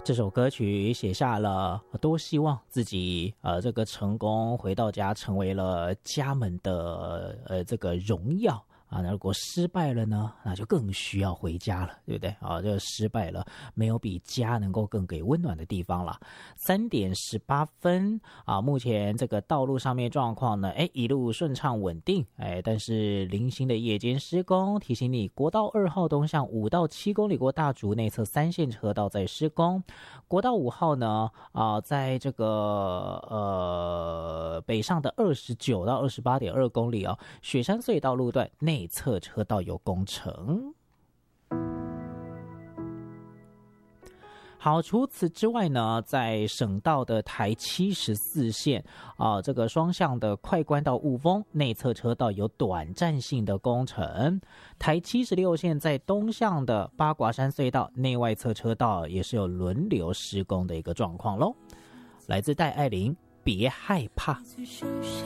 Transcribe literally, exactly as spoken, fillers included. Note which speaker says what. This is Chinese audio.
Speaker 1: 这首歌曲写下了多希望自己呃这个成功回到家，成为了家门的呃这个荣耀啊。那如果失败了呢，那就更需要回家了，对不对啊？这个失败了，没有比家能够更给温暖的地方了。三点十八分啊，目前这个道路上面状况呢，哎，一路顺畅稳定，哎，但是零星的夜间施工，提醒你，国道二号东向五到七公里过大竹内侧三线车道在施工，国道五号呢，啊、呃，在这个呃北上的二十九到二十八点二公里哦，雪山隧道路段内侧车道有工程。好，除此之外呢，在省道的台七十四线啊，这个双向的快关到雾峰内侧车道有短暂性的工程。台七十六线在东向的八卦山隧道内外侧车道也是有轮流施工的一个状况咯。来自戴爱玲，别害怕。